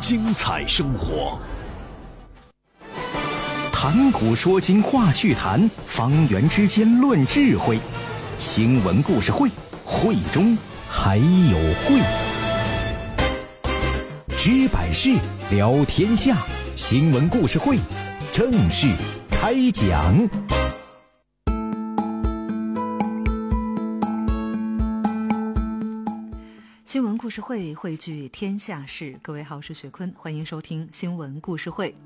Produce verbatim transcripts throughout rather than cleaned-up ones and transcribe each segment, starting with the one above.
精彩生活。 谈古说今话趣谈，方圆之间论智慧。新闻故事会，会中还有会。知百事，聊天下。新闻故事会正式开讲。 新闻故事会汇聚天下事，各位好，我是雪坤，欢迎收听新闻故事会。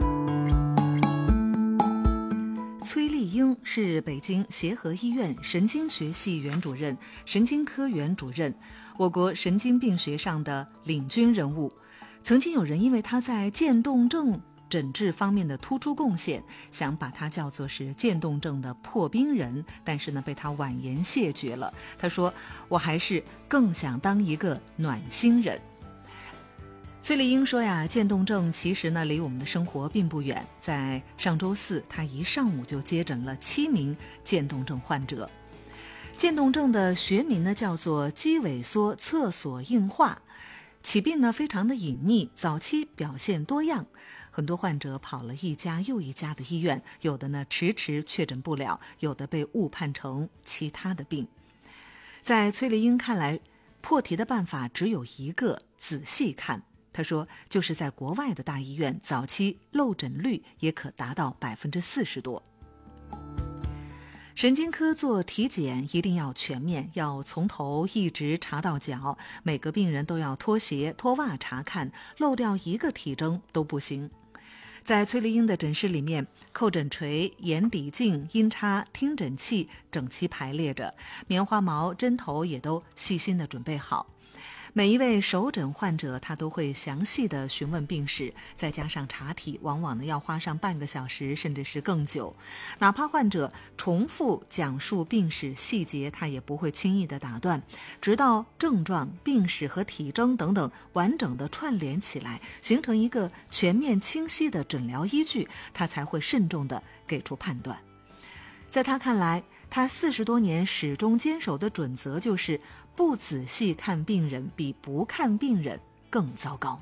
崔丽英是北京协和医院神经学系原主任、神经科原主任，我国神经病学上的领军人物。曾经有人因为他在渐冻症诊治方面的突出贡献，想把他叫做是渐冻症的破冰人，但是呢，被他婉言谢绝了。他说：“我还是更想当一个暖心人。”崔丽英说呀，渐冻症其实呢离我们的生活并不远。在上周四，她一上午就接诊了七名渐冻症患者。渐冻症的学名呢叫做肌萎缩侧索硬化，起病呢非常的隐匿，早期表现多样。很多患者跑了一家又一家的医院，有的呢迟迟确诊不了，有的被误判成其他的病。在崔丽英看来，破题的办法只有一个：仔细看。他说，就是在国外的大医院，早期漏诊率也可达到百分之四十多。神经科做体检一定要全面，要从头一直查到脚，每个病人都要脱鞋脱袜查看，漏掉一个体征都不行。在崔丽英的诊室里面，扣诊锤、眼底镜、音叉、听诊器整齐排列着，棉花毛、针头也都细心地准备好。每一位首诊患者，他都会详细的询问病史，再加上查体，往往呢要花上半个小时，甚至是更久。哪怕患者重复讲述病史细节，他也不会轻易的打断，直到症状、病史和体征等等完整的串联起来，形成一个全面清晰的诊疗依据，他才会慎重的给出判断。在他看来，他四十多年始终坚守的准则就是，不仔细看病人比不看病人更糟糕。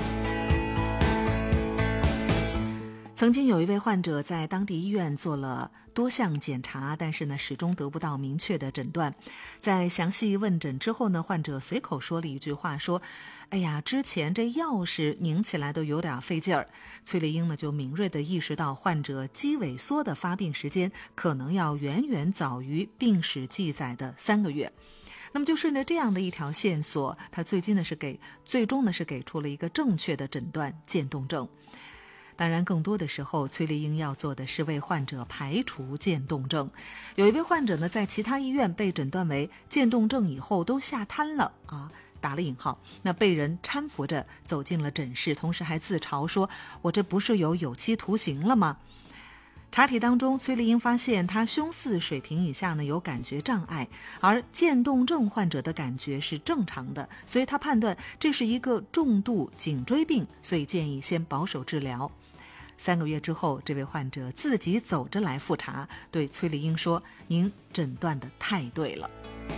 曾经有一位患者在当地医院做了多项检查，但是呢始终得不到明确的诊断。在详细问诊之后呢，患者随口说了一句话，说：“哎呀，之前这钥匙拧起来都有点费劲儿。”崔丽英呢就敏锐地意识到，患者肌萎缩的发病时间可能要远远早于病史记载的三个月。那么就顺着这样的一条线索，他最近呢是给最终呢是给出了一个正确的诊断：渐冻症。当然，更多的时候，崔丽英要做的是为患者排除渐冻症。有一位患者呢，在其他医院被诊断为渐冻症以后，都吓瘫了啊，打了引号。那被人搀扶着走进了诊室，同时还自嘲说：“我这不是有有期徒刑了吗？”查体当中，崔丽英发现他胸四水平以下呢有感觉障碍，而渐冻症患者的感觉是正常的，所以他判断这是一个重度颈椎病，所以建议先保守治疗。三个月之后，这位患者自己走着来复查，对崔丽英说：“您诊断的太对了。”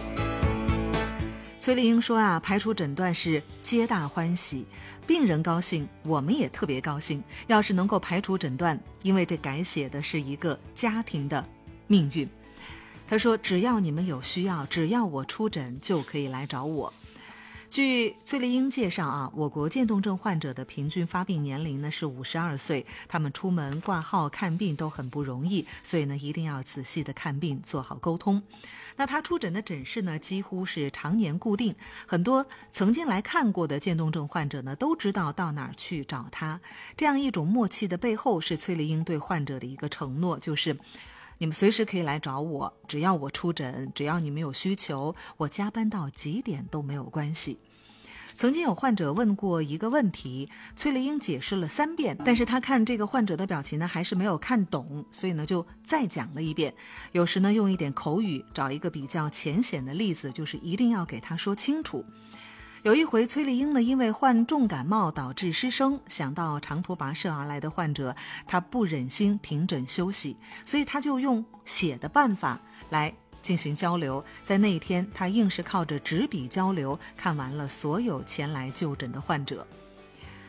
崔丽英说啊，排除诊断是皆大欢喜，病人高兴，我们也特别高兴。要是能够排除诊断，因为这改写的是一个家庭的命运。他说：“只要你们有需要，只要我出诊，就可以来找我。”据崔丽英介绍啊，我国渐冻症患者的平均发病年龄呢是五十二岁，他们出门挂号看病都很不容易，所以呢一定要仔细的看病，做好沟通。那他出诊的诊室呢几乎是常年固定，很多曾经来看过的渐冻症患者呢都知道到哪儿去找他。这样一种默契的背后，是崔丽英对患者的一个承诺，就是你们随时可以来找我，只要我出诊，只要你们有需求，我加班到几点都没有关系。曾经有患者问过一个问题，崔丽英解释了三遍，但是他看这个患者的表情呢，还是没有看懂，所以呢就再讲了一遍。有时呢用一点口语，找一个比较浅显的例子，就是一定要给他说清楚。有一回，崔丽英呢因为患重感冒导致失声，想到长途跋涉而来的患者，她不忍心停诊休息，所以她就用写的办法来进行交流。在那一天，她硬是靠着纸笔交流，看完了所有前来就诊的患者。